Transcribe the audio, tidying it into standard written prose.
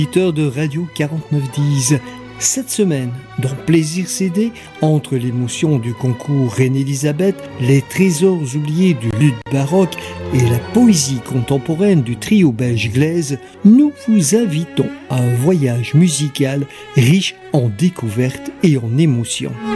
Auditeur de Radio 4910. Cette semaine, dans Plaisir CD, entre l'émotion du concours Reine-Élisabeth, les trésors oubliés du luth baroque et la poésie contemporaine du trio belge Glaise, nous vous invitons à un voyage musical riche en découvertes et en émotions.